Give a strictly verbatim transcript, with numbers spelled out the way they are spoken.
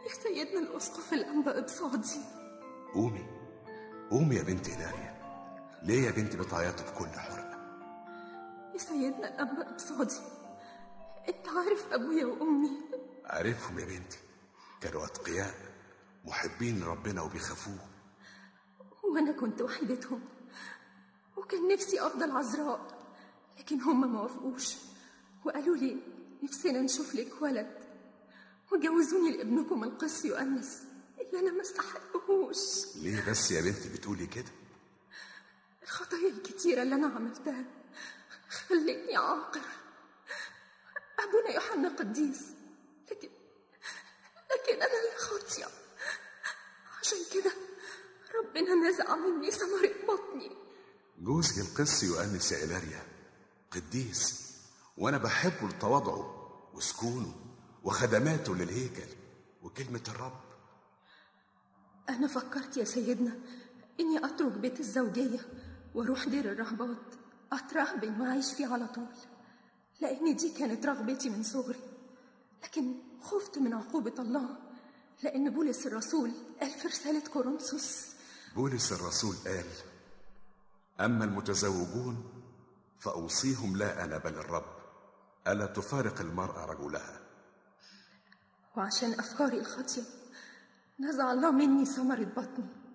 يا سيدنا الأسقف الأنبا إبصادي. قومي قومي يا بنت إيلاريا، ليه يا بنتي بتعيطي بكل حرقة؟ يا سيدنا الأنبا إبصادي، أنت عارف أبويا وأمي. عارفهم يا بنتي، كانوا أتقياء محبين ربنا وبيخافوه، وأنا كنت وحيدتهم، وكان نفسي أفضل عذراء، لكن هم ما وافقوش وقالوا لي نفسنا نشوف لك ولد، وجوزوني لابنكم القس يؤنس اللي أنا ما استحقهوش. ليه بس يا بنتي بتقولي كده؟ الخطايا الكتيرة اللي أنا عملتها خلتني عاقر. أبونا يوحنا قديس، لكن لكن أنا اللي خاطية، عشان كده ربنا نزع مني ثمرة بطني. جوزك القس يؤنس يا إيلاريا قديس، وأنا بحبه لتواضعه وسكونه وخدماته للهيكل وكلمة الرب. أنا فكرت يا سيدنا إني أترك بيت الزوجية وأروح دير الرهبات أترهبن وأعيش فيه على طول، لأن دي كانت رغبتي من صغري، لكن خفت من عقوبة الله، لأن بولس الرسول قال في رسالة كورنثوس. بولس الرسول قال: أما المتزوجون فأوصيهم لا أنا بل الرب ألا تفارق المرأة رجلها. وعشان أفكاري الخاطئة نزع الله مني ثمرة بطني،